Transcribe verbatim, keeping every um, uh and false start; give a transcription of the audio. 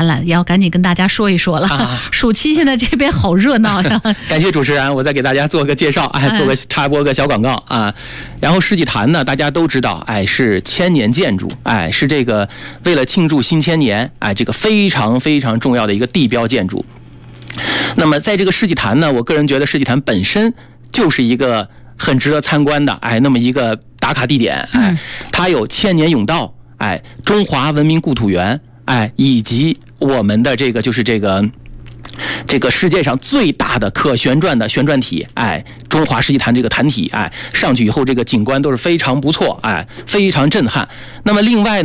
展览，要赶紧跟大家说一说了。啊、暑期现在这边好热闹呀！ 感谢主持人，我再给大家做个介绍，哎，做个插播个小广告啊。然后世纪坛呢，大家都知道，哎，是千年建筑，哎，是这个为了庆祝新千年，哎，这个非常非常重要的一个地标建筑。那么在这个世纪坛呢，我个人觉得世纪坛本身就是一个很值得参观的，哎，那么一个打卡地点，哎，它有千年甬道，哎，中华文明故土园，哎，以及我们的这个就是这个这个世界上最大的可旋转的旋转体，哎，中华世纪坛这个坛体，哎，上去以后这个景观都是非常不错，哎，非常震撼。那么另外呢？